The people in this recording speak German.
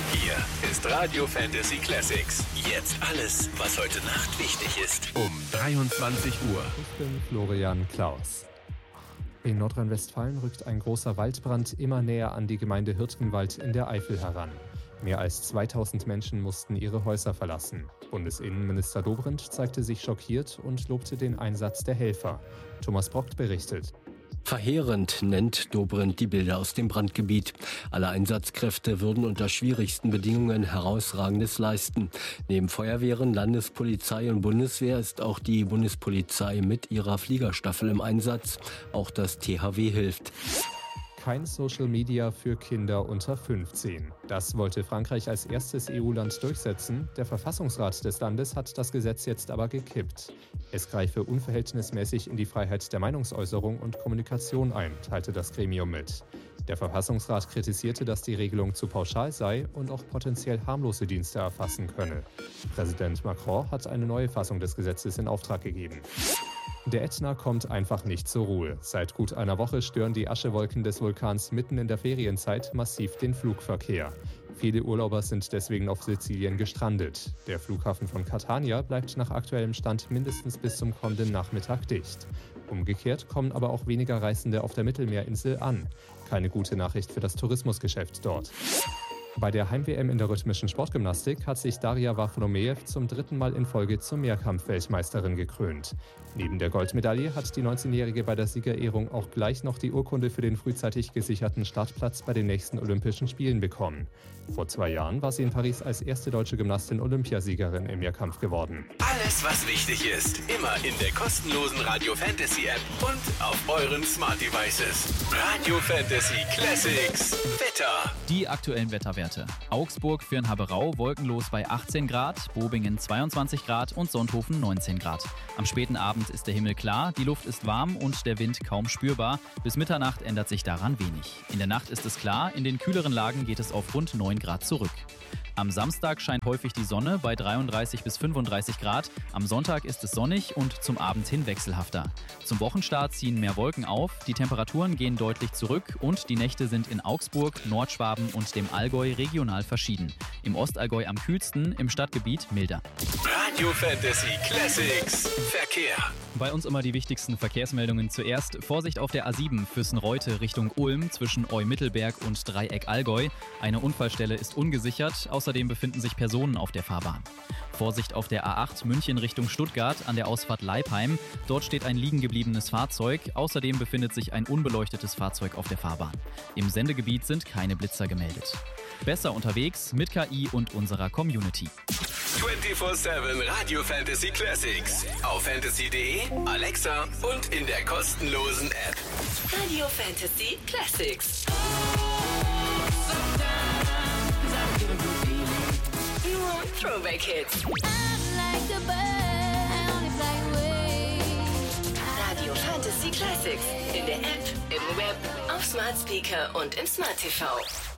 Hier ist Radio Fantasy Classics. Jetzt alles, was heute Nacht wichtig ist. Um 23 Uhr. Ich bin Florian Klaus. In Nordrhein-Westfalen rückt ein großer Waldbrand immer näher an die Gemeinde Hürtgenwald in der Eifel heran. Mehr als 2000 Menschen mussten ihre Häuser verlassen. Bundesinnenminister Dobrindt zeigte sich schockiert und lobte den Einsatz der Helfer. Thomas Brockt berichtet. Verheerend nennt Dobrindt die Bilder aus dem Brandgebiet. Alle Einsatzkräfte würden unter schwierigsten Bedingungen Herausragendes leisten. Neben Feuerwehren, Landespolizei und Bundeswehr ist auch die Bundespolizei mit ihrer Fliegerstaffel im Einsatz. Auch das THW hilft. Kein Social Media für Kinder unter 15. Das wollte Frankreich als erstes EU-Land durchsetzen. Der Verfassungsrat des Landes hat das Gesetz jetzt aber gekippt. Es greife unverhältnismäßig in die Freiheit der Meinungsäußerung und Kommunikation ein, teilte das Gremium mit. Der Verfassungsrat kritisierte, dass die Regelung zu pauschal sei und auch potenziell harmlose Dienste erfassen könne. Präsident Macron hat eine neue Fassung des Gesetzes in Auftrag gegeben. Der Ätna kommt einfach nicht zur Ruhe. Seit gut einer Woche stören die Aschewolken des Vulkans mitten in der Ferienzeit massiv den Flugverkehr. Viele Urlauber sind deswegen auf Sizilien gestrandet. Der Flughafen von Catania bleibt nach aktuellem Stand mindestens bis zum kommenden Nachmittag dicht. Umgekehrt kommen aber auch weniger Reisende auf der Mittelmeerinsel an. Keine gute Nachricht für das Tourismusgeschäft dort. Bei der Heim-WM in der rhythmischen Sportgymnastik hat sich Daria Wafromejew zum 3. Mal in Folge zur Mehrkampf-Weltmeisterin gekrönt. Neben der Goldmedaille hat die 19-Jährige bei der Siegerehrung auch gleich noch die Urkunde für den frühzeitig gesicherten Startplatz bei den nächsten Olympischen Spielen bekommen. Vor 2 Jahren war sie in Paris als erste deutsche Gymnastin Olympiasiegerin im Mehrkampf geworden. Alles, was wichtig ist, immer in der kostenlosen Radio Fantasy App und auf euren Smart Devices. Radio Fantasy Classics. Wetter. Die aktuellen Wetterwerte. Augsburg, Firnhaberau wolkenlos bei 18 Grad, Bobingen 22 Grad und Sonthofen 19 Grad. Am späten Abend ist der Himmel klar, die Luft ist warm und der Wind kaum spürbar. Bis Mitternacht ändert sich daran wenig. In der Nacht ist es klar, in den kühleren Lagen geht es auf rund 9 Grad zurück. Am Samstag scheint häufig die Sonne bei 33 bis 35 Grad. Am Sonntag ist es sonnig und zum Abend hin wechselhafter. Zum Wochenstart ziehen mehr Wolken auf, die Temperaturen gehen deutlich zurück und die Nächte sind in Augsburg, Nordschwaben und dem Allgäu regional verschieden. Im Ostallgäu am kühlsten, im Stadtgebiet milder. Radio Fantasy Classics. Verkehr. Bei uns immer die wichtigsten Verkehrsmeldungen zuerst. Vorsicht auf der A7 Füssen-Reute Richtung Ulm zwischen Eu-Mittelberg und Dreieck Allgäu. Eine Unfallstelle ist ungesichert, außerdem befinden sich Personen auf der Fahrbahn. Vorsicht auf der A8 München Richtung Stuttgart an der Ausfahrt Leipheim. Dort steht ein liegen gebliebenes Fahrzeug. Außerdem befindet sich ein unbeleuctetes Fahrzeug auf der Fahrbahn. Im Sendegebiet sind keine Blitzer gemeldet. Besser unterwegs mit KI und unserer Community. 24/7 Radio Fantasy Classics. Auf fantasy.de, Alexa und in der kostenlosen App. Radio Fantasy Classics. Nur Throwback-Hits. Radio Fantasy Classics. In der App, im Web, auf Smart Speaker und im Smart TV.